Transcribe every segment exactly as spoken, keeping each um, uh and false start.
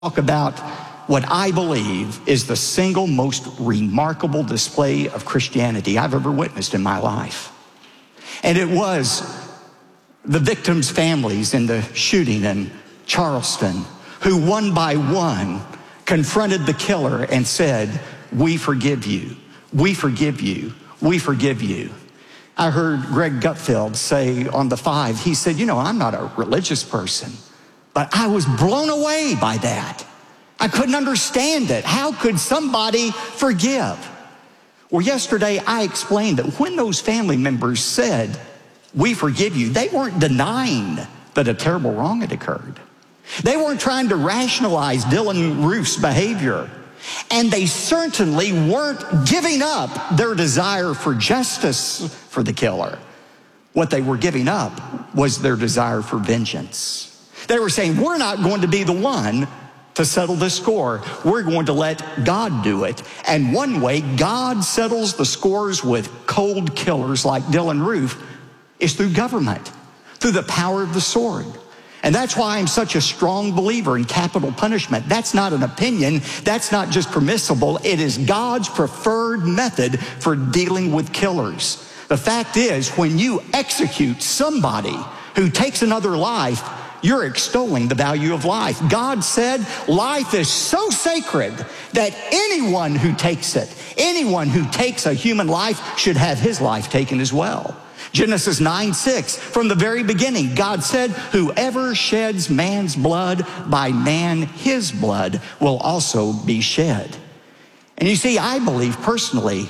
talk about what I believe is the single most remarkable display of Christianity I've ever witnessed in my life. And it was the victims' families in the shooting in Charleston who one by one confronted the killer and said, "We forgive you, we forgive you, we forgive you." I heard Greg Gutfeld say on The Five, he said, you know, I'm not a religious person, but I was blown away by that. I couldn't understand it. How could somebody forgive? Well, yesterday I explained that when those family members said, "We forgive you," they weren't denying that a terrible wrong had occurred. They weren't trying to rationalize Dylann Roof's behavior. And they certainly weren't giving up their desire for justice for the killer. What they were giving up was their desire for vengeance. They were saying, we're not going to be the one to settle this score. We're going to let God do it. And one way God settles the scores with cold killers like Dylann Roof is through government, through the power of the sword. And that's why I'm such a strong believer in capital punishment. That's not an opinion. That's not just permissible. It is God's preferred method for dealing with killers. The fact is, when you execute somebody who takes another life, you're extolling the value of life. God said life is so sacred that anyone who takes it, anyone who takes a human life should have his life taken as well. Genesis nine six, from the very beginning, God said, whoever sheds man's blood, by man his blood will also be shed. And you see, I believe personally,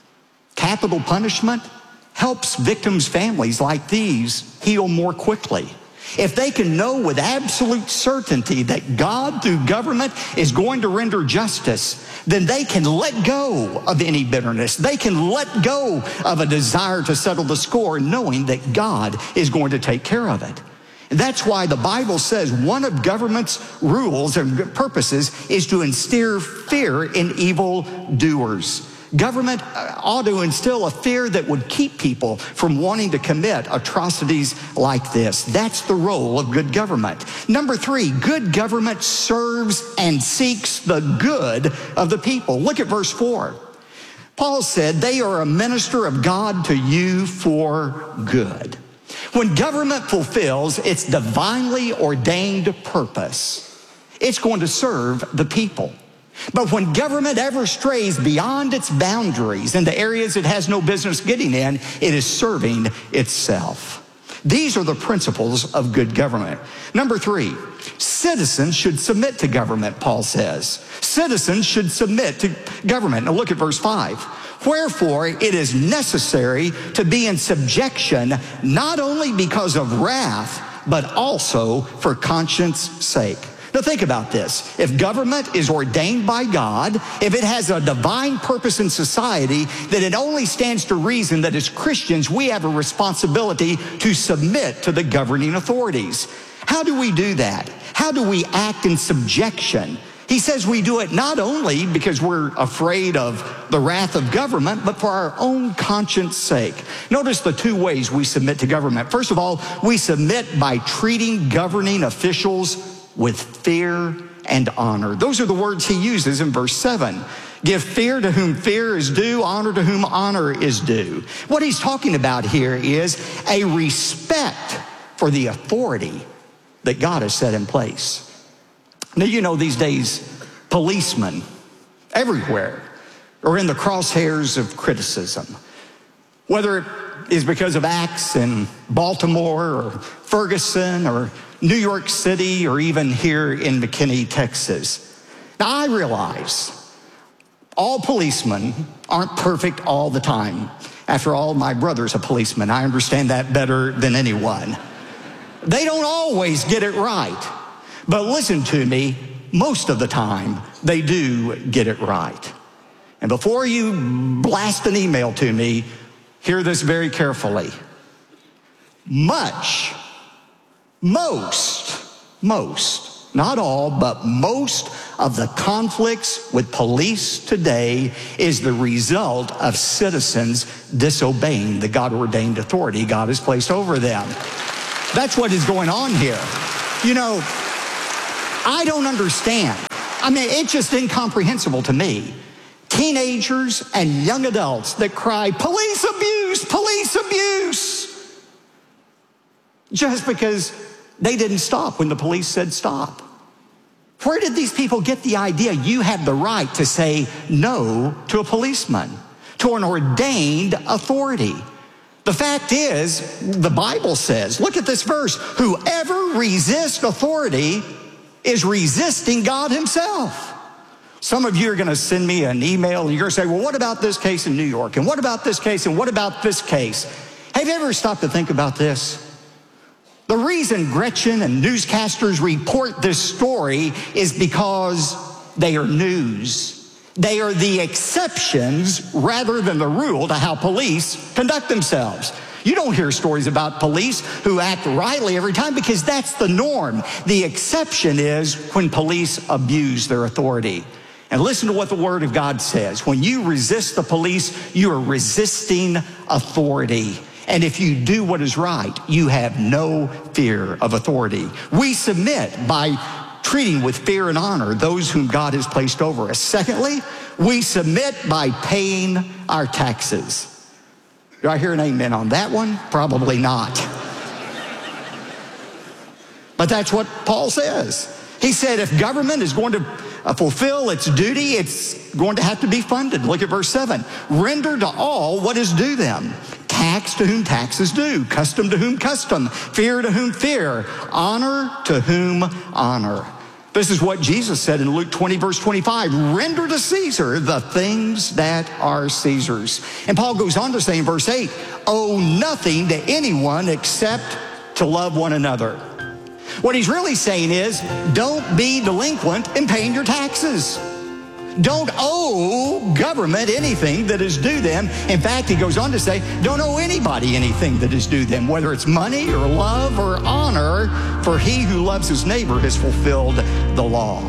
capital punishment helps victims' families like these heal more quickly. If they can know with absolute certainty that God, through government, is going to render justice, then they can let go of any bitterness. They can let go of a desire to settle the score, knowing that God is going to take care of it. And that's why the Bible says one of government's rules and purposes is to instill fear in evil doers. Government ought to instill a fear that would keep people from wanting to commit atrocities like this. That's the role of good government. Number three, good government serves and seeks the good of the people. Look at verse four. Paul said, they are a minister of God to you for good. When government fulfills its divinely ordained purpose, it's going to serve the people. But when government ever strays beyond its boundaries into areas it has no business getting in, it is serving itself. These are the principles of good government. Number three, citizens should submit to government, Paul says. Citizens should submit to government. Now look at verse five. Wherefore it is necessary to be in subjection, not only because of wrath, but also for conscience sake. Now think about this. If government is ordained by God, if it has a divine purpose in society, then it only stands to reason that as Christians, we have a responsibility to submit to the governing authorities. How do we do that? How do we act in subjection? He says we do it not only because we're afraid of the wrath of government, but for our own conscience sake. Notice the two ways we submit to government. First of all, we submit by treating governing officials with fear and honor. Those are the words he uses in verse seven. Give fear to whom fear is due, honor to whom honor is due. What he's talking about here is a respect for the authority that God has set in place. Now, you know, these days, policemen everywhere are in the crosshairs of criticism. Whether it is because of acts in Baltimore or Ferguson or New York City or even here in McKinney, Texas. Now, I realize all policemen aren't perfect all the time. After all, my brother's a policeman. I understand that better than anyone. They don't always get it right. But listen to me, most of the time, they do get it right. And before you blast an email to me, hear this very carefully. Much, most, most, not all, but most of the conflicts with police today is the result of citizens disobeying the God-ordained authority God has placed over them. That's what is going on here. You know, I don't understand. I mean, it's just incomprehensible to me. Teenagers and young adults that cry, police abuse, police abuse, just because they didn't stop when the police said stop. Where did these people get the idea you have the right to say no to a policeman, to an ordained authority? The fact is, the Bible says, look at this verse, whoever resists authority is resisting God himself. Some of you are going to send me an email and you're going to say, well, what about this case in New York? And what about this case? And what about this case? Have you ever stopped to think about this? The reason Gretchen and newscasters report this story is because they are news. They are the exceptions rather than the rule to how police conduct themselves. You don't hear stories about police who act rightly every time because that's the norm. The exception is when police abuse their authority. And listen to what the Word of God says. When you resist the police, you are resisting authority. And if you do what is right, you have no fear of authority. We submit by treating with fear and honor those whom God has placed over us. Secondly, we submit by paying our taxes. Do I hear an amen on that one? Probably not. But that's what Paul says. He said if government is going to fulfill its duty, it's going to have to be funded. Look at verse seven. Render to all what is due them. Tax to whom tax is due. Custom to whom custom. Fear to whom fear. Honor to whom honor. This is what Jesus said in Luke twenty, verse twenty-five. Render to Caesar the things that are Caesar's. And Paul goes on to say in verse eight, owe nothing to anyone except to love one another. What he's really saying is, don't be delinquent in paying your taxes. Don't owe government anything that is due them. In fact, he goes on to say, don't owe anybody anything that is due them, whether it's money or love or honor, for he who loves his neighbor has fulfilled the law.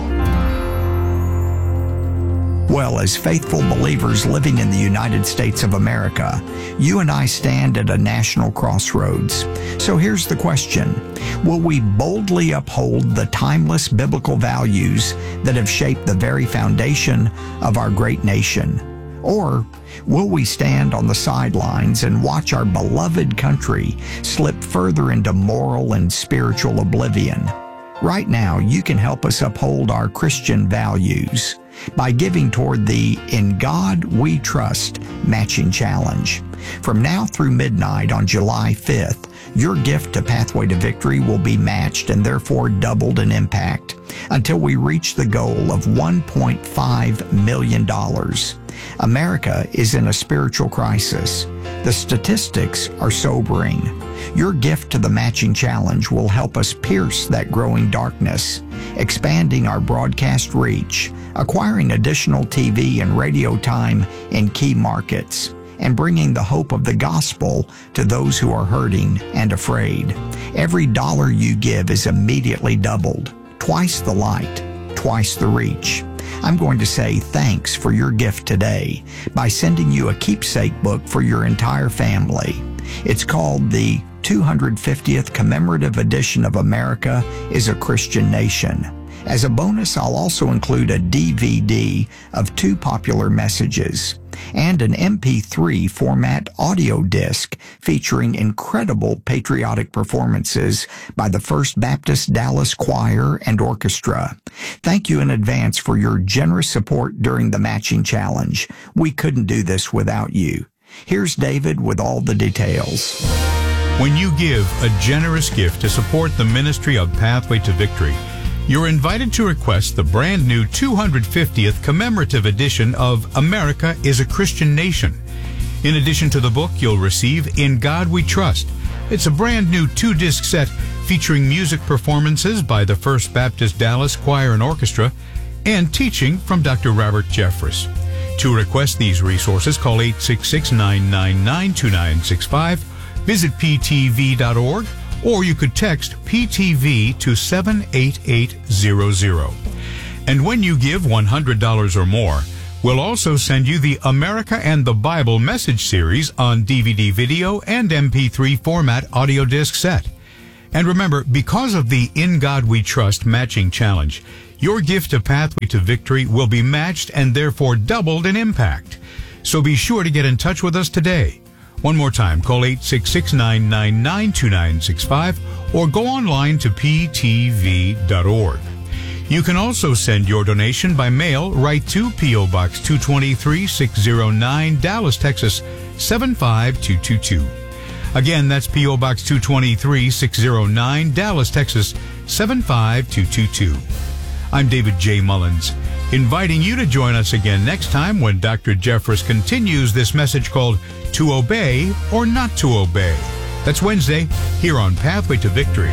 Well, as faithful believers living in the United States of America, you and I stand at a national crossroads. So here's the question. Will we boldly uphold the timeless biblical values that have shaped the very foundation of our great nation? Or will we stand on the sidelines and watch our beloved country slip further into moral and spiritual oblivion? Right now, you can help us uphold our Christian values by giving toward the In God We Trust matching challenge. From now through midnight on July fifth, your gift to Pathway to Victory will be matched and therefore doubled in impact until we reach the goal of one point five million dollars. America is in a spiritual crisis. The statistics are sobering. Your gift to the matching challenge will help us pierce that growing darkness, expanding our broadcast reach, acquiring additional T V and radio time in key markets, and bringing the hope of the gospel to those who are hurting and afraid. Every dollar you give is immediately doubled. Twice the light, twice the reach. I'm going to say thanks for your gift today by sending you a keepsake book for your entire family. It's called the two hundred fiftieth Commemorative Edition of America is a Christian Nation. As a bonus, I'll also include a D V D of two popular messages and an M P three format audio disc featuring incredible patriotic performances by the First Baptist Dallas Choir and Orchestra. Thank you in advance for your generous support during the matching challenge. We couldn't do this without you. Here's David with all the details. When you give a generous gift to support the ministry of Pathway to Victory, you're invited to request the brand new two hundred fiftieth commemorative edition of America is a Christian Nation. In addition to the book, you'll receive In God We Trust. It's a brand new two-disc set featuring music performances by the First Baptist Dallas Choir and Orchestra and teaching from Doctor Robert Jeffress. To request these resources, call eight six six, nine nine nine, two nine six five, visit p t v dot org, or you could text P T V to seven eight eight zero zero. And when you give one hundred dollars or more, we'll also send you the America and the Bible message series on D V D video and M P three format audio disc set. And remember, because of the In God We Trust matching challenge, your gift of Pathway to Victory will be matched and therefore doubled in impact. So be sure to get in touch with us today. One more time, call eight six six, nine nine nine, two nine six five or go online to p t v dot org. You can also send your donation by mail right to P O. Box two twenty-three, six oh nine, Dallas, Texas, seven five two two two. Again, that's P O. Box two twenty-three, six oh nine, Dallas, Texas, seven five two two two. I'm David J. Mullins, inviting you to join us again next time when Doctor Jeffress continues this message called To Obey or Not to Obey. That's Wednesday here on Pathway to Victory.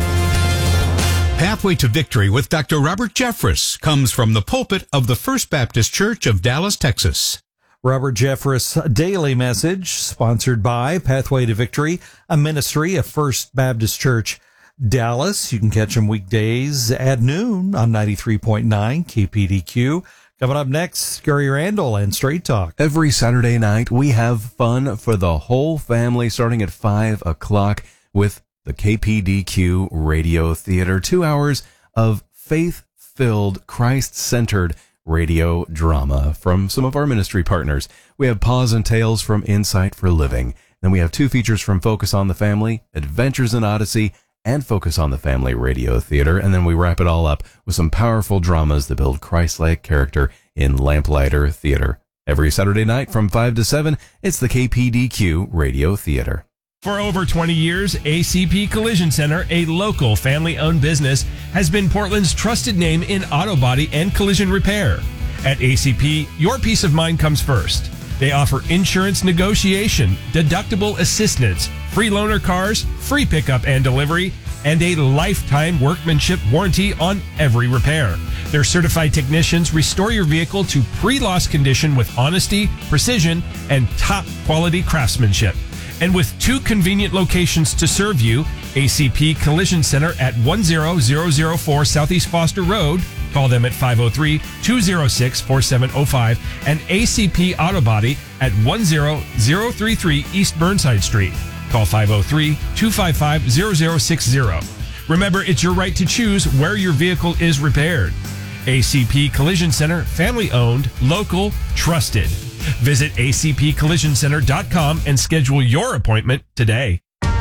Pathway to Victory with Doctor Robert Jeffress comes from the pulpit of the First Baptist Church of Dallas, Texas. Robert Jeffress Daily Message, sponsored by Pathway to Victory, a ministry of First Baptist Church Dallas. You can catch them weekdays at noon on ninety-three point nine K P D Q. Coming up next, Gary Randall and Straight Talk. Every Saturday night, we have fun for the whole family starting at five o'clock with the K P D Q Radio Theater. Two hours of faith-filled, Christ-centered radio drama from some of our ministry partners. We have Paws and Tales from Insight for Living. Then we have two features from Focus on the Family, Adventures in Odyssey, and Focus on the Family Radio Theater. And then we wrap it all up with some powerful dramas that build Christ-like character in Lamplighter Theater. Every Saturday night from five to seven, it's the K P D Q Radio Theater. For over twenty years, A C P Collision Center, a local family-owned business, has been Portland's trusted name in auto body and collision repair. At A C P, your peace of mind comes first. They offer insurance negotiation, deductible assistance, free loaner cars, free pickup and delivery, and a lifetime workmanship warranty on every repair. Their certified technicians restore your vehicle to pre-loss condition with honesty, precision, and top-quality craftsmanship. And with two convenient locations to serve you, A C P Collision Center at one zero zero zero four Southeast Foster Road, call them at five oh three, two oh six, four seven oh five, and A C P Auto Body at one zero zero three three East Burnside Street. Call five oh three, two five five, zero zero six zero. Remember, it's your right to choose where your vehicle is repaired. A C P Collision Center, family-owned, local, trusted. Visit a c p collision center dot com and schedule your appointment today.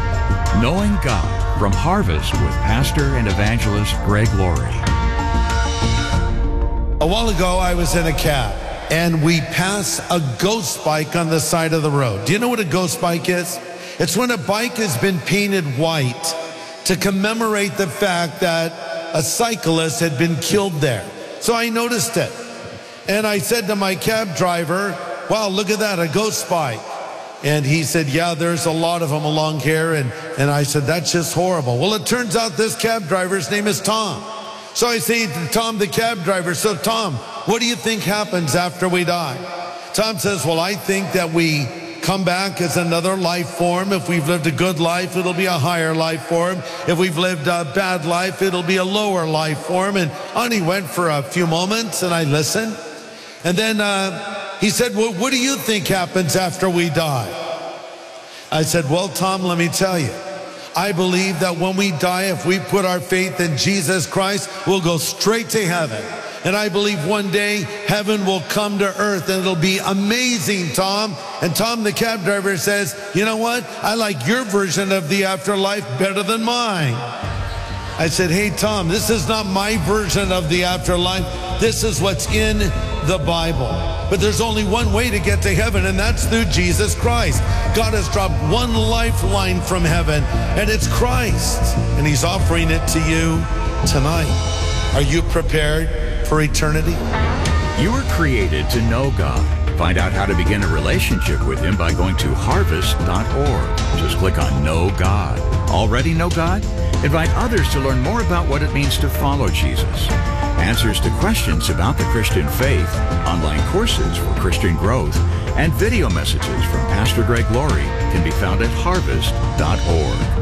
Knowing God from Harvest with Pastor and Evangelist Greg Laurie. A while ago, I was in a cab, and we passed a ghost bike on the side of the road. Do you know what a ghost bike is? It's when a bike has been painted white to commemorate the fact that a cyclist had been killed there. So I noticed it, and I said to my cab driver, wow, look at that, a ghost bike. And he said, yeah, there's a lot of them along here. And, and I said, that's just horrible. Well, it turns out this cab driver's name is Tom. So I say to Tom, the cab driver, so Tom, what do you think happens after we die? Tom says, well, I think that we come back as another life form. If we've lived a good life, it'll be a higher life form. If we've lived a bad life, it'll be a lower life form. And on he went for a few moments, and I listened. And then uh, he said, well, what do you think happens after we die? I said, well, Tom, let me tell you. I believe that when we die, if we put our faith in Jesus Christ, we'll go straight to heaven. And I believe one day heaven will come to earth, and it'll be amazing, Tom. And Tom, the cab driver, says, you know what? I like your version of the afterlife better than mine. I said, hey, Tom, this is not my version of the afterlife. This is what's in the Bible. But there's only one way to get to heaven, and that's through Jesus Christ. God has dropped one lifeline from heaven, and it's Christ. And he's offering it to you tonight. Are you prepared for eternity? You were created to know God. Find out how to begin a relationship with Him by going to harvest dot org. Just click on Know God. Already know God? Invite others to learn more about what it means to follow Jesus. Answers to questions about the Christian faith, online courses for Christian growth, and video messages from Pastor Greg Laurie can be found at harvest dot org.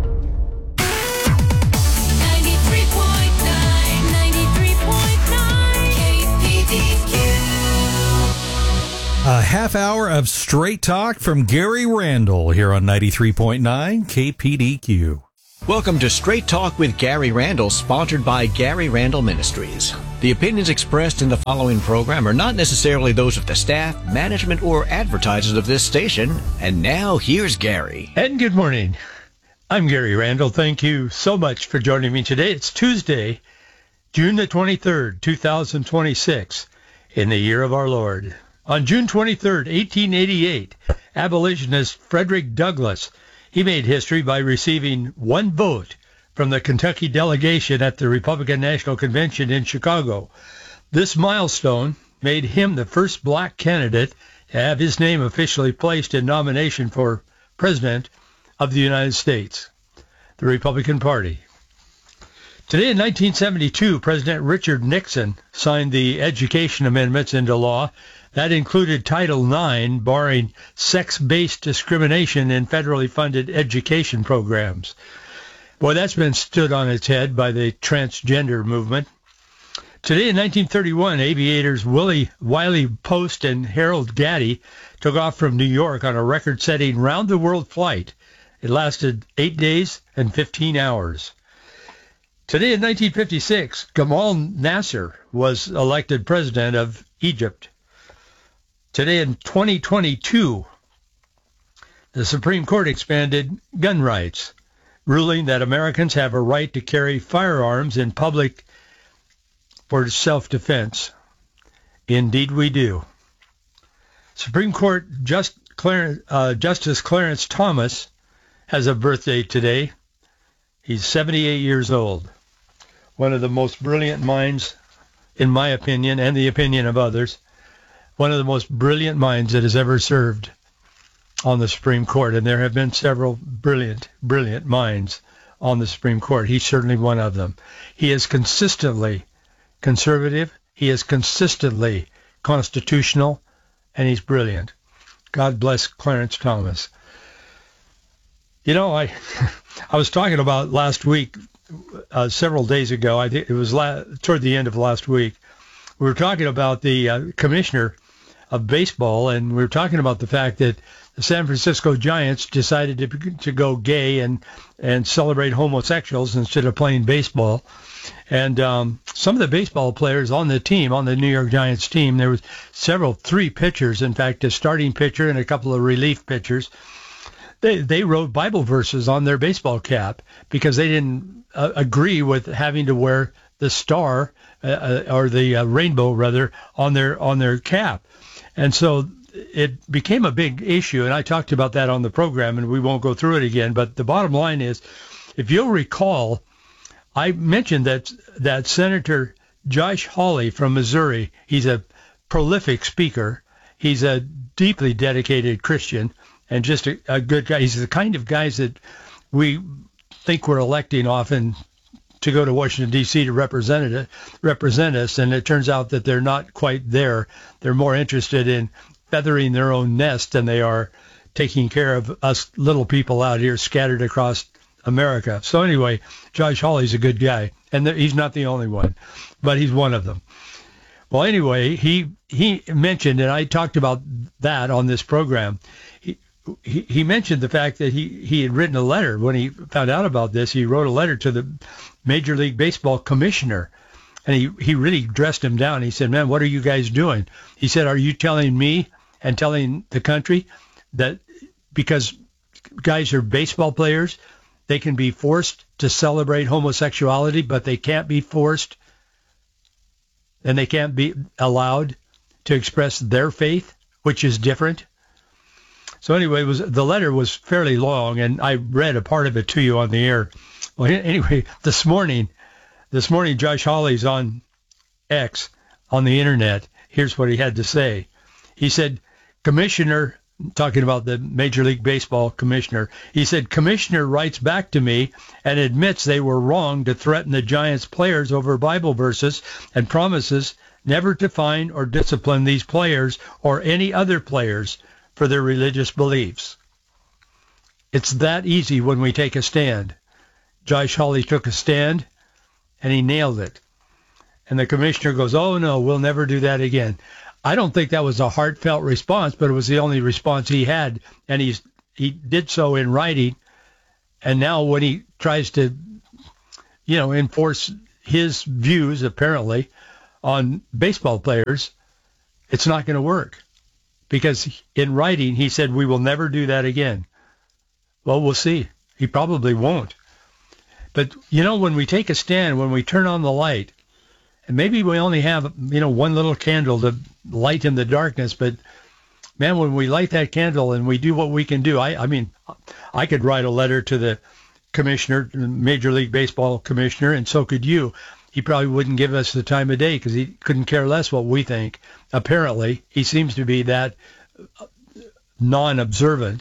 A half hour of straight talk from Gary Randall here on ninety-three point nine K P D Q. Welcome to Straight Talk with Gary Randall, sponsored by Gary Randall Ministries. The opinions expressed in the following program are not necessarily those of the staff, management, or advertisers of this station. And now, here's Gary. And good morning. I'm Gary Randall. Thank you so much for joining me today. It's Tuesday, June the twenty-third, two thousand twenty-six, in the year of our Lord. On June twenty-third, eighteen eighty-eight, abolitionist Frederick Douglass, he made history by receiving one vote from the Kentucky delegation at the Republican National Convention in Chicago. This milestone made him the first black candidate to have his name officially placed in nomination for President of the United States, the Republican Party. Today in nineteen seventy-two, President Richard Nixon signed the Education Amendments into law. That included Title nine, barring sex-based discrimination in federally funded education programs. Boy, that's been stood on its head by the transgender movement. Today in nineteen thirty-one, aviators Willie Wiley Post and Harold Gatty took off from New York on a record-setting round-the-world flight. It lasted eight days and fifteen hours. Today in nineteen fifty-six, Gamal Nasser was elected president of Egypt. Today in twenty twenty-two, the Supreme Court expanded gun rights, ruling that Americans have a right to carry firearms in public for self-defense. Indeed we do. Supreme Court Just Clarence, uh, Justice Clarence Thomas has a birthday today. He's seventy-eight years old. One of the most brilliant minds, in my opinion, and the opinion of others. One of the most brilliant minds that has ever served on the Supreme Court. And there have been several brilliant, brilliant minds on the Supreme Court. He's certainly one of them. He is consistently conservative. He is consistently constitutional. And he's brilliant. God bless Clarence Thomas. You know, I I was talking about last week, uh, several days ago. I think it was la- toward the end of last week. We were talking about the uh, commissioner of baseball, and we were talking about the fact that the San Francisco Giants decided to to go gay and and celebrate homosexuals instead of playing baseball. And um, some of the baseball players on the team, on the New York Giants team, there was several, three pitchers, in fact, a starting pitcher and a couple of relief pitchers. They they wrote Bible verses on their baseball cap because they didn't uh, agree with having to wear the star uh, or the uh, rainbow rather on their on their cap. And so it became a big issue, and I talked about that on the program, and we won't go through it again. But the bottom line is, if you'll recall, I mentioned that that Senator Josh Hawley from Missouri, he's a prolific speaker. He's a deeply dedicated Christian and just a, a good guy. He's the kind of guys that we think we're electing often to go to Washington, D C to represent it, represent us, and it turns out that they're not quite there. They're more interested in feathering their own nest than they are taking care of us little people out here scattered across America. So anyway, Josh Hawley's a good guy, and he's not the only one, but he's one of them. Well, anyway, he he mentioned, and I talked about that on this program, he, he, he mentioned the fact that he, he had written a letter. When he found out about this, he wrote a letter to the Major League Baseball commissioner, and he, he really dressed him down. He said, man, what are you guys doing? He said, are you telling me and telling the country that because guys are baseball players, they can be forced to celebrate homosexuality, but they can't be forced and they can't be allowed to express their faith, which is different? So anyway, it was the letter was fairly long, and I read a part of it to you on the air. Well, anyway, this morning, this morning, Josh Hawley's on X, on the internet. Here's what he had to say. He said, Commissioner, talking about the Major League Baseball commissioner, he said, Commissioner writes back to me and admits they were wrong to threaten the Giants players over Bible verses and promises never to fine or discipline these players or any other players for their religious beliefs. It's that easy when we take a stand. Josh Hawley took a stand, and he nailed it. And the commissioner goes, oh, no, we'll never do that again. I don't think that was a heartfelt response, but it was the only response he had, and he's he did so in writing. And now when he tries to, you know, enforce his views, apparently, on baseball players, it's not going to work. Because in writing, he said, we will never do that again. Well, we'll see. He probably won't. But, you know, when we take a stand, when we turn on the light, and maybe we only have, you know, one little candle to light in the darkness, but, man, when we light that candle and we do what we can do, I, I mean, I could write a letter to the commissioner, Major League Baseball commissioner, and so could you. He probably wouldn't give us the time of day because he couldn't care less what we think. Apparently, he seems to be that non-observant.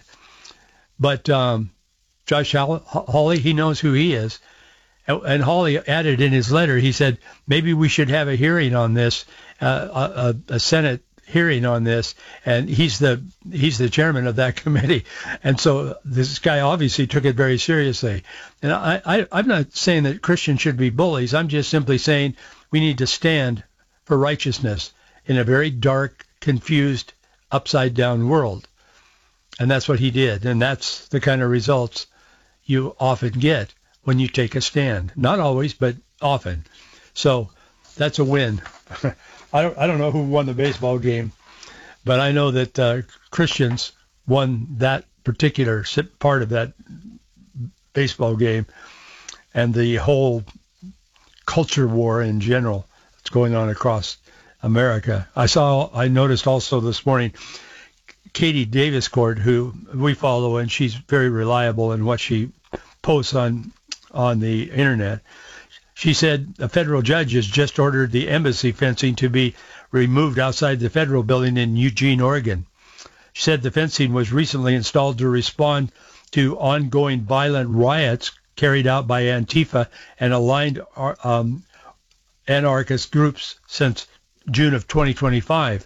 But um, Josh Hawley, he knows who he is. And Hawley added in his letter, he said, maybe we should have a hearing on this, uh, a, a Senate hearing on this, and he's the he's the chairman of that committee. And so this guy obviously took it very seriously. And I, I, I'm not saying that Christians should be bullies. I'm just simply saying we need to stand for righteousness in a very dark, confused, upside-down world. And that's what he did. And that's the kind of results you often get when you take a stand. Not always, but often. So that's a win. I don't I don't know who won the baseball game, but I know that uh, Christians won that particular part of that baseball game, and the whole culture war in general that's going on across America. I saw, I noticed also this morning, Katie Daviscourt, who we follow, and she's very reliable in what she posts on on the internet. She said a federal judge has just ordered the embassy fencing to be removed outside the federal building in Eugene, Oregon. She said the fencing was recently installed to respond to ongoing violent riots carried out by Antifa and aligned um, anarchist groups since June of twenty twenty-five.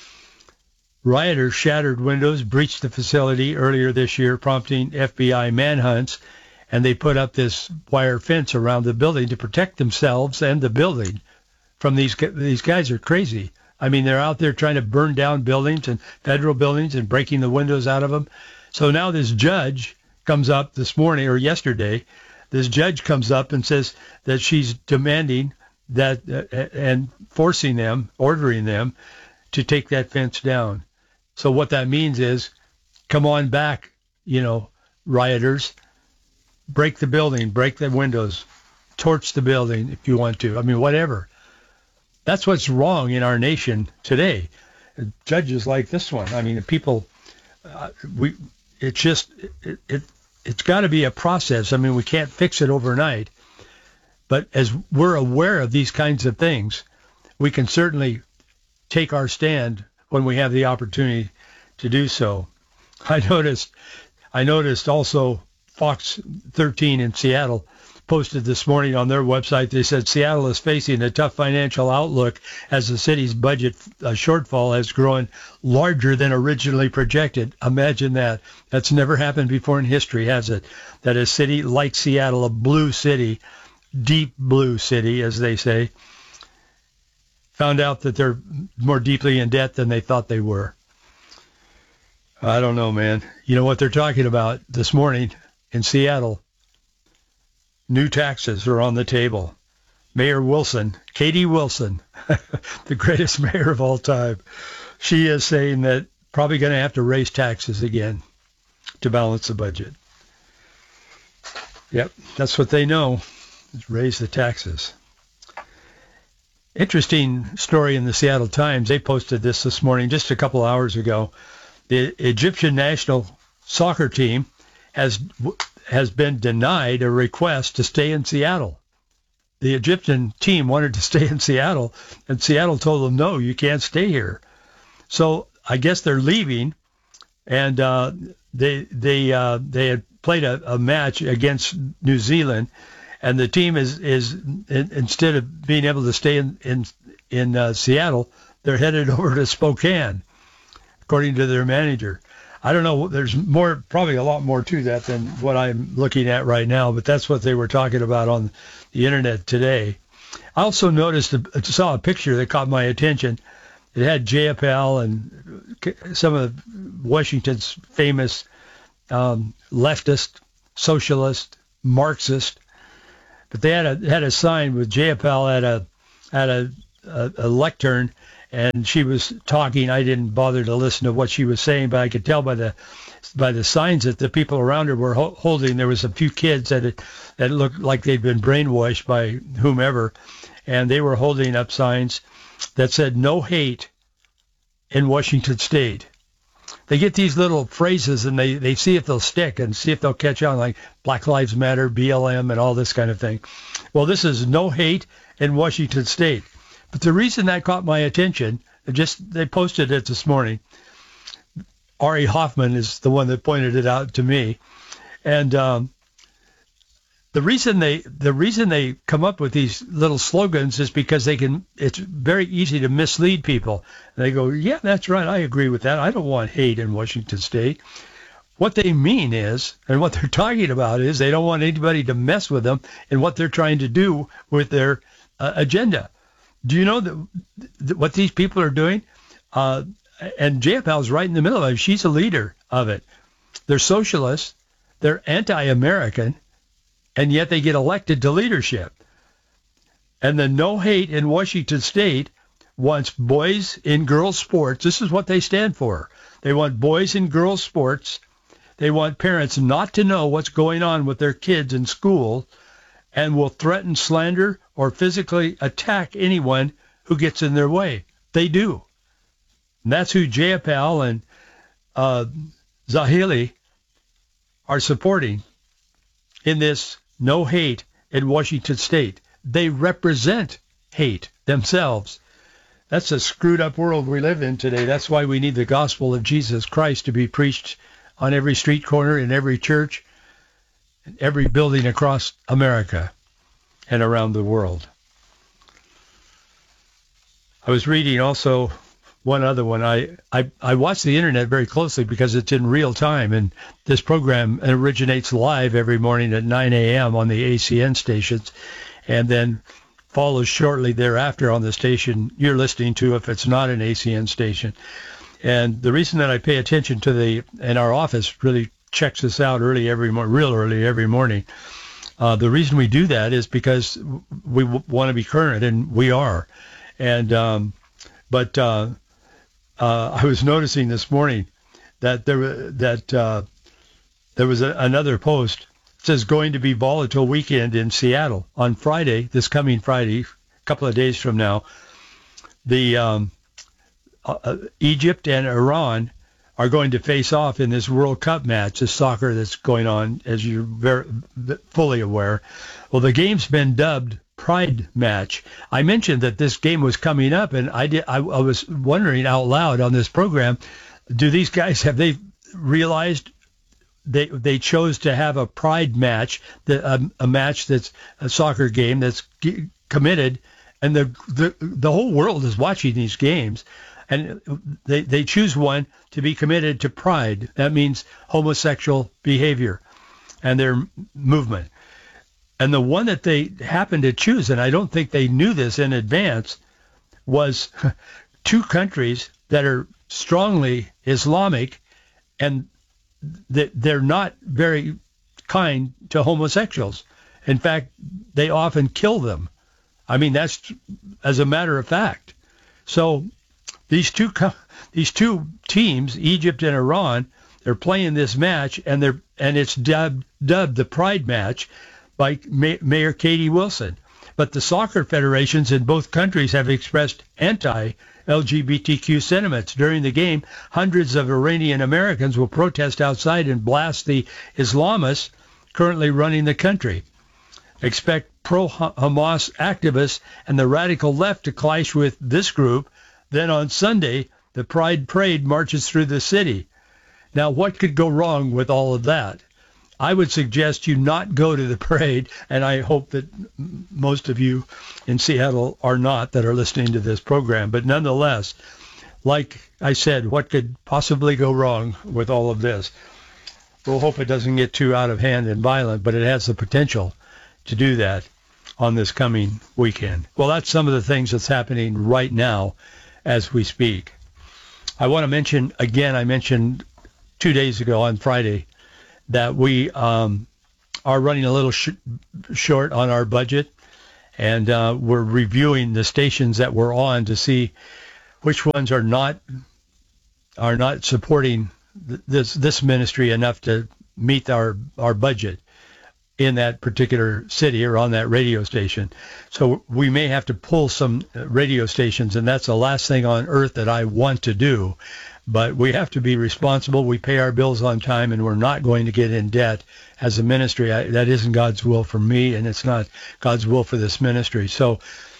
Rioters shattered windows, breached the facility earlier this year, prompting F B I manhunts, and they put up this wire fence around the building to protect themselves and the building from these these guys are crazy. I mean, they're out there trying to burn down buildings and federal buildings and breaking the windows out of them. So now this judge comes up this morning or yesterday. This judge comes up and says that she's demanding that uh, and forcing them, ordering them to take that fence down. So what that means is, come on back, you know, rioters. Break the building, break the windows, torch the building if you want to. I mean, whatever. That's what's wrong in our nation today. Judges like this one. I mean, people, uh, we, it's just, it, it it's got to be a process. I mean, we can't fix it overnight. But as we're aware of these kinds of things, we can certainly take our stand when we have the opportunity to do so. I noticed, I noticed also Fox thirteen in Seattle posted this morning on their website. They said Seattle is facing a tough financial outlook as the city's budget uh, shortfall has grown larger than originally projected. Imagine that. That's never happened before in history, has it? That a city like Seattle, a blue city, deep blue city, as they say, found out that they're more deeply in debt than they thought they were. I don't know, man. You know what they're talking about this morning in Seattle? New taxes are on the table. Mayor Wilson, Katie Wilson, the greatest mayor of all time, she is saying that probably going to have to raise taxes again to balance the budget. Yep, that's what they know, is raise the taxes. Interesting story in the Seattle Times. They posted this this morning, just a couple hours ago. The Egyptian national soccer team has has been denied a request to stay in Seattle. The Egyptian team wanted to stay in Seattle, and Seattle told them, no, you can't stay here. So I guess they're leaving, and uh, they they uh, they had played a, a match against New Zealand, and the team is is in, instead of being able to stay in in, in uh, Seattle, they're headed over to Spokane, according to their manager. I don't know. There's more, probably a lot more to that than what I'm looking at right now, but that's what they were talking about on the internet today. I also noticed, saw a picture that caught my attention. It had J F L and some of Washington's famous um, leftist, socialist Marxist, but they had a had a sign with Jayapal at a at a, a, a lectern, and she was talking. I didn't bother to listen to what she was saying, but I could tell by the by the signs that the people around her were ho- holding. There was a few kids that that looked like they'd been brainwashed by whomever, and they were holding up signs that said "No hate in Washington State." They get these little phrases and they, they see if they'll stick and see if they'll catch on, like Black Lives Matter, B L M, and all this kind of thing. Well, this is no hate in Washington State. But the reason that caught my attention, just they posted it this morning. Ari Hoffman is the one that pointed it out to me. And um, the reason they the reason they come up with these little slogans is because they can. It's very easy to mislead people. And they go, yeah, that's right. I agree with that. I don't want hate in Washington State. What they mean is, and what they're talking about is, they don't want anybody to mess with them in what they're trying to do with their uh, agenda. Do you know that, that what these people are doing? Uh, and Jayapal's right in the middle of it. She's a leader of it. They're socialists. They're anti-American. And yet they get elected to leadership. And the No Hate in Washington State wants boys in girls sports. This is what they stand for. They want boys in girls sports. They want parents not to know what's going on with their kids in school, and will threaten, slander, or physically attack anyone who gets in their way. They do. And that's who Jayapal and uh, Zahili are supporting in this No Hate in Washington State. They represent hate themselves. That's a screwed up world we live in today. That's why we need the gospel of Jesus Christ to be preached on every street corner, in every church, in every building across America and around the world. I was reading also one other one. I, I, I watch the internet very closely because it's in real time, and this program originates live every morning at nine a.m. on the A C N stations, and then follows shortly thereafter on the station you're listening to if it's not an A C N station. And the reason that I pay attention to the, and our office really checks this out early every morning, real early every morning, uh, the reason we do that is because we w- want to be current, and we are. And um, but uh, uh, I was noticing this morning that there that uh, there was a, another post. It says going to be volatile weekend in Seattle on Friday, this coming Friday, a couple of days from now. The um, uh, Egypt and Iran are going to face off in this World Cup match, this soccer that's going on, as you're very fully aware. Well, the game's been dubbed Pride Match. I mentioned that this game was coming up, and I did. I, I was wondering out loud on this program, do these guys, have they realized they they chose to have a Pride match, the, a, a match that's a soccer game that's g- committed, and the, the the whole world is watching these games, and they they choose one to be committed to pride. That means homosexual behavior and their movement. And the one that they happened to choose, and I don't think they knew this in advance, was two countries that are strongly Islamic, and that they're not very kind to homosexuals. In fact, they often kill them. I mean, that's as a matter of fact. So these two these two teams, Egypt and Iran, they're playing this match, and they're and it's dubbed dubbed the Pride Match by Mayor Katie Wilson. But the soccer federations in both countries have expressed anti-L G B T Q sentiments. During the game, hundreds of Iranian Americans will protest outside and blast the Islamists currently running the country. Expect pro-Hamas activists and the radical left to clash with this group. Then on Sunday, the Pride Parade marches through the city. Now, what could go wrong with all of that? I would suggest you not go to the parade, and I hope that most of you in Seattle are not, that are listening to this program. But nonetheless, like I said, what could possibly go wrong with all of this? We'll hope it doesn't get too out of hand and violent, but it has the potential to do that on this coming weekend. Well, that's some of the things that's happening right now as we speak. I want to mention, again, I mentioned two days ago on Friday, that we um, are running a little sh- short on our budget, and uh, we're reviewing the stations that we're on to see which ones are not are not supporting th- this this ministry enough to meet our our budget in that particular city or on that radio station. So we may have to pull some radio stations, and that's the last thing on earth that I want to do. But we have to be responsible. We pay our bills on time, and we're not going to get in debt as a ministry. I, that isn't God's will for me, and it's not God's will for this ministry. So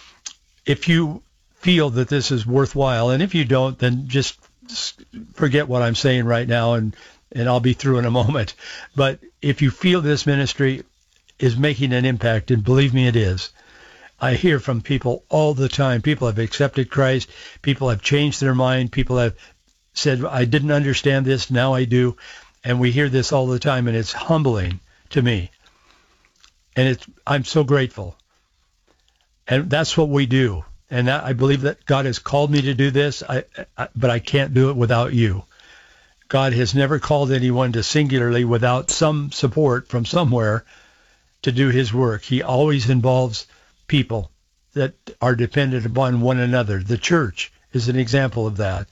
if you feel that this is worthwhile, and if you don't, then just forget what I'm saying right now, and, and I'll be through in a moment. But if you feel this ministry is making an impact, and believe me, it is. I hear from people all the time. People have accepted Christ. People have changed their mind. People have said, I didn't understand this, now I do. And we hear this all the time, and it's humbling to me. And it's I'm so grateful. And that's what we do. And that, I believe that God has called me to do this, I, I, but I can't do it without you. God has never called anyone to singularly without some support from somewhere to do his work. He always involves people that are dependent upon one another. The church is an example of that,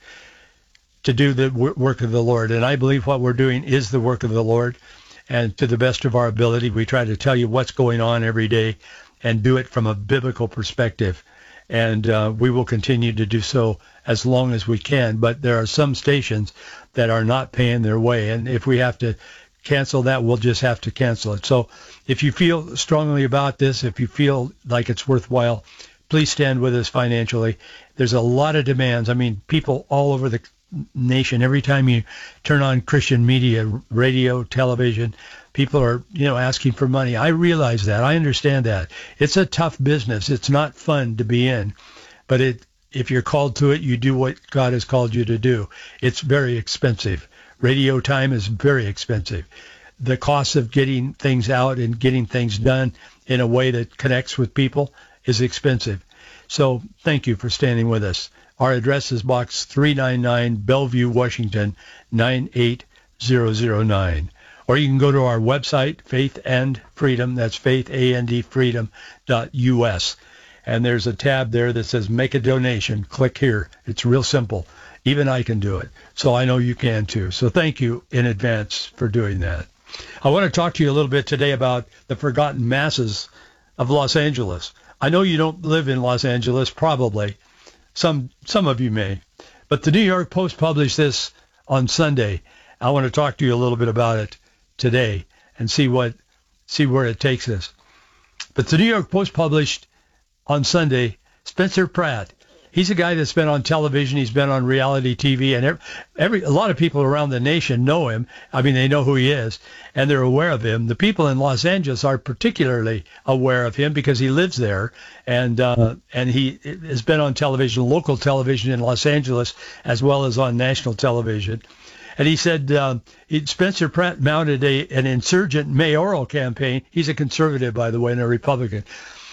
to do the work of the Lord. And I believe what we're doing is the work of the Lord. And to the best of our ability, we try to tell you what's going on every day and do it from a biblical perspective. And uh, we will continue to do so as long as we can. But there are some stations that are not paying their way. And if we have to cancel that, we'll just have to cancel it. So if you feel strongly about this, if you feel like it's worthwhile, please stand with us financially. There's a lot of demands. I mean, people all over the nation, every time you turn on Christian media, radio, television, people are, you know, asking for money. I realize that. I understand that. It's a tough business. It's not fun to be in. But it, if you're called to it, you do what God has called you to do. It's very expensive. Radio time is very expensive. The cost of getting things out and getting things done in a way that connects with people is expensive. So thank you for standing with us. Our address is Box three ninety-nine, Bellevue, Washington, nine eight zero zero nine. Or you can go to our website, Faith and Freedom. That's faith and freedom dot U S. And there's a tab there that says Make a Donation. Click here. It's real simple. Even I can do it. So I know you can too. So thank you in advance for doing that. I want to talk to you a little bit today about the forgotten masses of Los Angeles. I know you don't live in Los Angeles, probably. Some some of you may. But the New York Post published this on Sunday. I want to talk to you a little bit about it today and see what see where it takes us. But the New York Post published on Sunday Spencer Pratt. He's a guy that's been on television. He's been on reality T V, and every, every a lot of people around the nation know him. I mean, they know who he is, and they're aware of him. The people in Los Angeles are particularly aware of him because he lives there, and uh, and he has been on television, local television in Los Angeles, as well as on national television. And he said uh, he, Spencer Pratt mounted a an insurgent mayoral campaign. He's a conservative, by the way, and a Republican.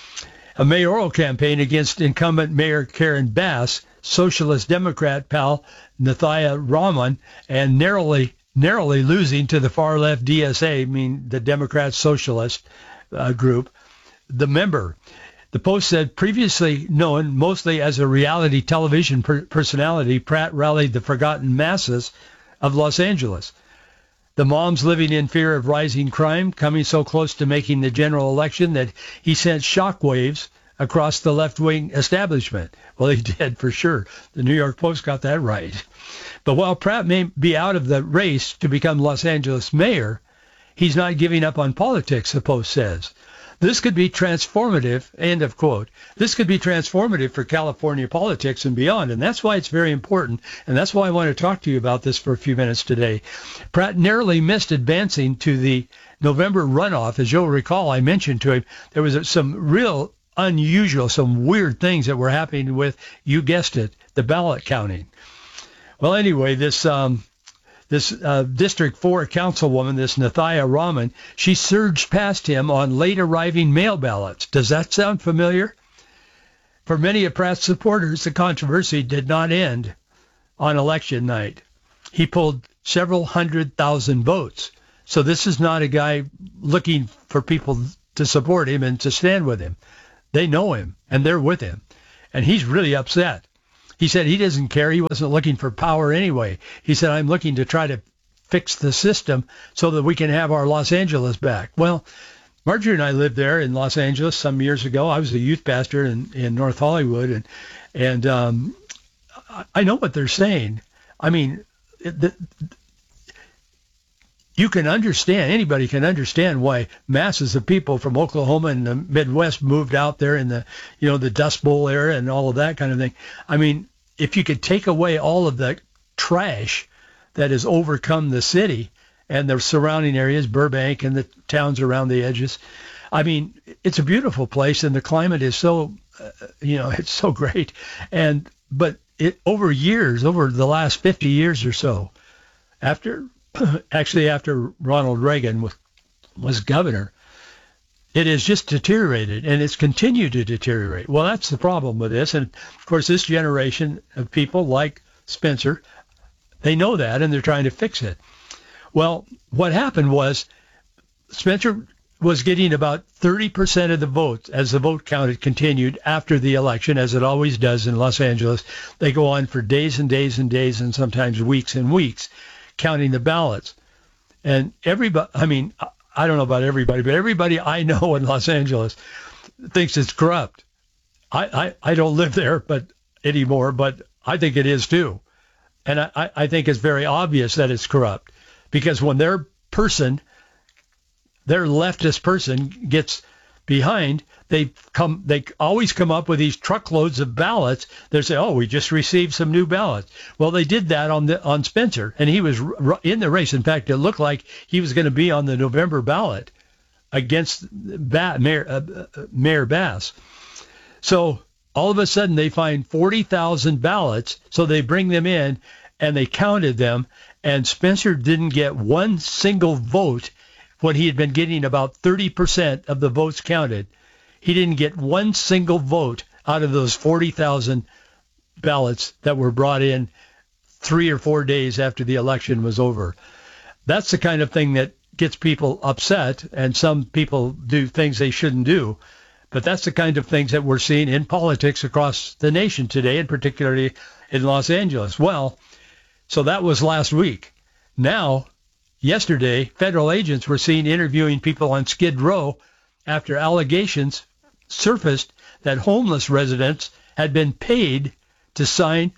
A mayoral campaign against incumbent Mayor Karen Bass, Socialist Democrat pal Nathaya Rahman, and narrowly narrowly losing to the far left D S A, I mean the Democrat Socialist uh, group, the member. The Post said, previously known mostly as a reality television per- personality, Pratt rallied the forgotten masses of Los Angeles. The moms living in fear of rising crime, coming so close to making the general election that he sent shockwaves across the left-wing establishment. Well, he did for sure. The New York Post got that right. But while Pratt may be out of the race to become Los Angeles mayor, he's not giving up on politics, the Post says. This could be transformative, end of quote. This could be transformative for California politics and beyond, and that's why it's very important, and that's why I want to talk to you about this for a few minutes today. Pratt narrowly missed advancing to the November runoff. As you'll recall, I mentioned to him there was some real unusual, some weird things that were happening with, you guessed it, the ballot counting. Well, anyway, this... Um, This uh, District four councilwoman, this Nathaya Rahman, she surged past him on late-arriving mail ballots. Does that sound familiar? For many of Pratt's supporters, the controversy did not end on election night. He pulled several hundred thousand votes. So this is not a guy looking for people to support him and to stand with him. They know him, and they're with him. And he's really upset. He said he doesn't care. He wasn't looking for power anyway. He said, I'm looking to try to fix the system so that we can have our Los Angeles back. Well, Marjorie and I lived there in Los Angeles some years ago. I was a youth pastor in, in North Hollywood, and and um, I know what they're saying. I mean, the, you can understand, anybody can understand why masses of people from Oklahoma and the Midwest moved out there in the, you know, the Dust Bowl era and all of that kind of thing. I mean, if you could take away all of the trash that has overcome the city and the surrounding areas, Burbank and the towns around the edges, I mean, it's a beautiful place, and the climate is so, uh, you know, it's so great. And but it over years, over the last fifty years or so, after actually after Ronald Reagan was, was governor, it has just deteriorated, and it's continued to deteriorate. Well, that's the problem with this. And, of course, this generation of people like Spencer, they know that, and they're trying to fix it. Well, what happened was Spencer was getting about thirty percent of the votes as the vote count had continued after the election, as it always does in Los Angeles. They go on for days and days and days and sometimes weeks and weeks counting the ballots. And everybody, I mean, I don't know about everybody, but everybody I know in Los Angeles thinks it's corrupt. I, I, I don't live there but anymore, but I think it is too. And I, I think it's very obvious that it's corrupt, because when their person, their leftist person gets behind, they come, they always come up with these truckloads of ballots. They say, "Oh, we just received some new ballots." Well, they did that on the on Spencer, and he was r- in the race. In fact, it looked like he was going to be on the November ballot against ba- Mayor, uh, Mayor Bass. So all of a sudden, they find forty thousand ballots. So they bring them in, and they counted them, and Spencer didn't get one single vote when he had been getting about thirty percent of the votes counted. He didn't get one single vote out of those forty thousand ballots that were brought in three or four days after the election was over. That's the kind of thing that gets people upset, and some people do things they shouldn't do. But that's the kind of things that we're seeing in politics across the nation today, and particularly in Los Angeles. Well, so that was last week. Now, yesterday, federal agents were seen interviewing people on Skid Row after allegations surfaced that homeless residents had been paid to sign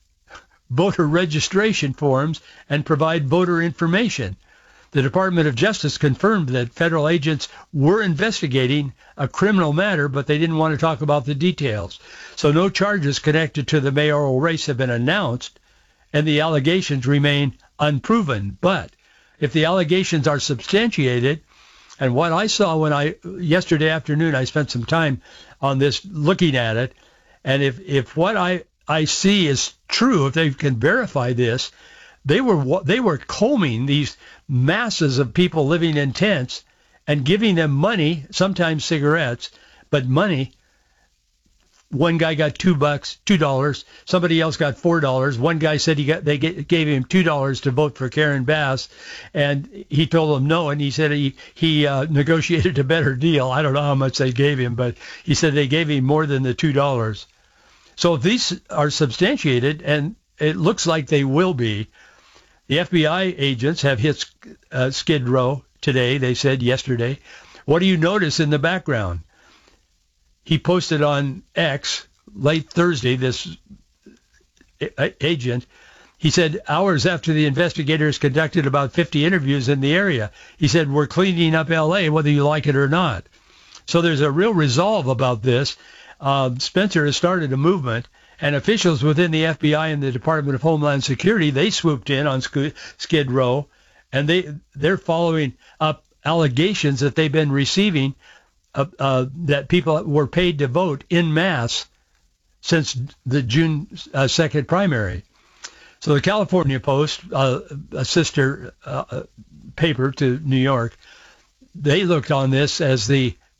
voter registration forms and provide voter information. The Department of Justice confirmed that federal agents were investigating a criminal matter, but they didn't want to talk about the details. So no charges connected to the mayoral race have been announced, and the allegations remain unproven. But if the allegations are substantiated, and what I saw when I, yesterday afternoon, I spent some time on this looking at it, and if, if what I, I see is true, if they can verify this, they were they were combing these masses of people living in tents and giving them money, sometimes cigarettes, but money. One guy got two bucks, two dollars. Somebody else got four dollars. One guy said he got they gave him two dollars to vote for Karen Bass, and he told them no. And he said he he uh, negotiated a better deal. I don't know how much they gave him, but he said they gave him more than the two dollars. So if these are substantiated, and it looks like they will be, the F B I agents have hit uh, Skid Row today. They said yesterday. What do you notice in the background? He posted on X late Thursday, this agent, he said, hours after the investigators conducted about fifty interviews in the area, he said, we're cleaning up L A whether you like it or not. So there's a real resolve about this. Uh, Spencer has started a movement, and officials within the F B I and the Department of Homeland Security, they swooped in on Skid Row, and they, they're following up allegations that they've been receiving Uh, uh, that people were paid to vote en masse since the June uh, second primary. So the California Post, uh, a sister uh, paper to New York, they looked on this as the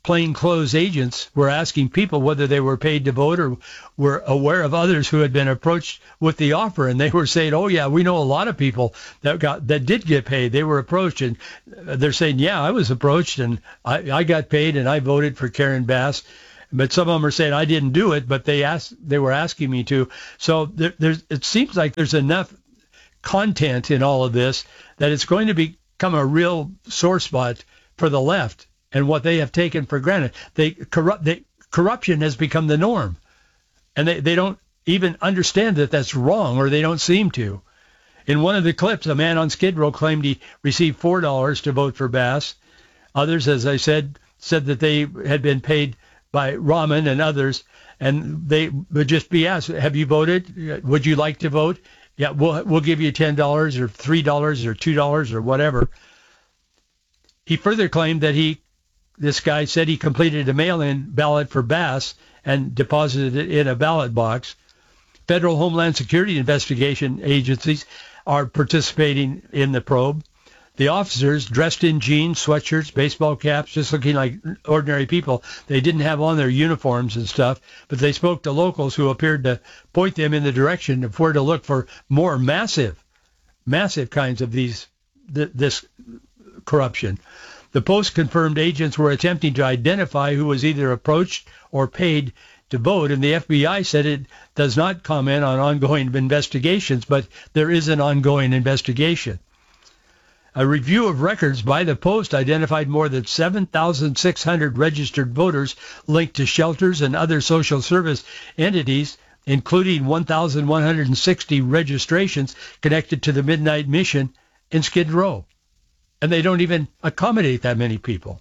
plainclothes agents were asking people whether they were paid to vote or were aware of others who had been approached with the offer, and they were saying, "Oh yeah, we know a lot of people that got that did get paid. They were approached," and they're saying, "Yeah, I was approached and I, I got paid and I voted for Karen Bass." But some of them are saying I didn't do it, but they asked, they were asking me to. So there, there's, it seems like there's enough content in all of this that it's going to become a real sore spot for the left and what they have taken for granted. They corrupt, they, corruption has become the norm, and they, they don't even understand that that's wrong, or they don't seem to. In one of the clips, a man on Skid Row claimed he received four dollars to vote for Bass. Others, as I said, said that they had been paid by Rahman and others, and they would just be asked, "Have you voted? Would you like to vote? Yeah, we'll we'll give you ten dollars or three dollars or two dollars or whatever." He further claimed that he, this guy said he completed a mail-in ballot for Bass and deposited it in a ballot box. Federal Homeland Security investigation agencies are participating in the probe. The officers, dressed in jeans, sweatshirts, baseball caps, just looking like ordinary people, they didn't have on their uniforms and stuff, but they spoke to locals who appeared to point them in the direction of where to look for more massive, massive kinds of these, th- this corruption. The Post confirmed agents were attempting to identify who was either approached or paid to vote, and the F B I said it does not comment on ongoing investigations, but there is an ongoing investigation. A review of records by the Post identified more than seven thousand six hundred registered voters linked to shelters and other social service entities, including one thousand one hundred sixty registrations connected to the Midnight Mission in Skid Row. And they don't even accommodate that many people.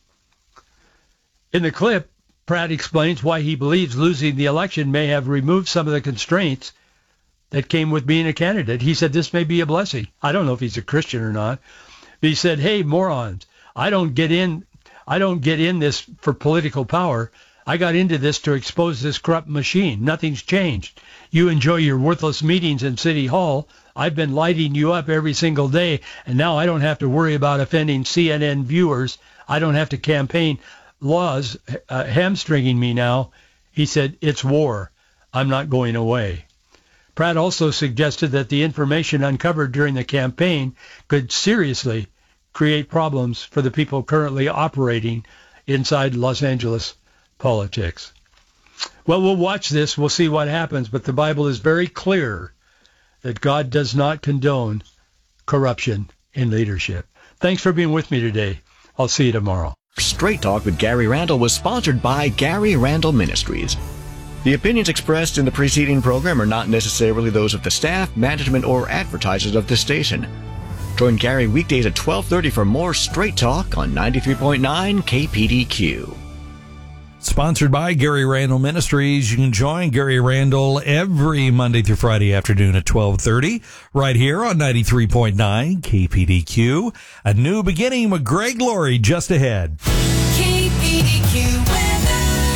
In the clip, Pratt explains why he believes losing the election may have removed some of the constraints that came with being a candidate. He said this may be a blessing. I don't know if he's a Christian or not. But he said, "Hey, morons, I don't get in I don't get in this for political power. I got into this to expose this corrupt machine. Nothing's changed. You enjoy your worthless meetings in City Hall. I've been lighting you up every single day, and now I don't have to worry about offending C N N viewers. I don't have to campaign laws uh, hamstringing me now." He said, "It's war. I'm not going away." Pratt also suggested that the information uncovered during the campaign could seriously create problems for the people currently operating inside Los Angeles politics. Well, we'll watch this. We'll see what happens. But the Bible is very clear that God does not condone corruption in leadership. Thanks for being with me today. I'll see you tomorrow. Straight Talk with Gary Randall was sponsored by Gary Randall Ministries. The opinions expressed in the preceding program are not necessarily those of the staff, management, or advertisers of this station. Join Gary weekdays at twelve thirty for more Straight Talk on ninety-three point nine K P D Q. Sponsored by Gary Randall Ministries. You can join Gary Randall every Monday through Friday afternoon at twelve thirty right here on ninety-three point nine K P D Q. A new beginning with Greg Laurie just ahead. K P D Q weather.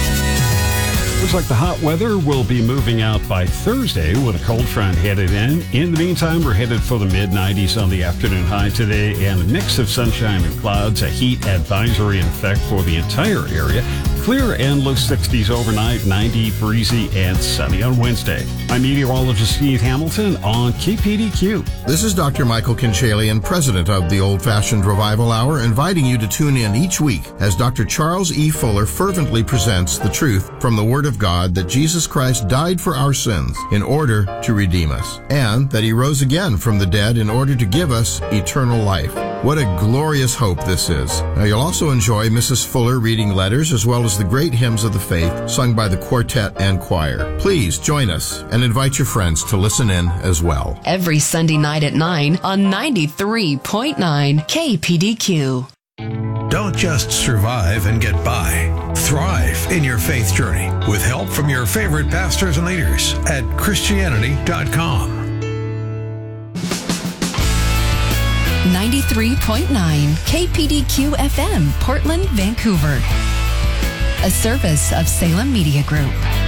Looks like the hot weather will be moving out by Thursday with a cold front headed in. In the meantime, we're headed for the mid nineties on the afternoon high today and a mix of sunshine and clouds, a heat advisory in effect for the entire area. Clear and low sixties overnight, ninety, breezy, and sunny on Wednesday. I'm meteorologist Steve Hamilton on K P D Q. This is Doctor Michael Kinchalian, president of the Old Fashioned Revival Hour, inviting you to tune in each week as Doctor Charles E. Fuller fervently presents the truth from the Word of God that Jesus Christ died for our sins in order to redeem us, and that He rose again from the dead in order to give us eternal life. What a glorious hope this is. Now, you'll also enjoy Missus Fuller reading letters as well as the great hymns of the faith sung by the quartet and choir. Please join us and invite your friends to listen in as well. Every Sunday night at nine on ninety-three point nine K P D Q. Don't just survive and get by. Thrive in your faith journey with help from your favorite pastors and leaders at Christianity dot com. ninety-three point nine K P D Q F M, Portland, Vancouver. A service of Salem Media Group.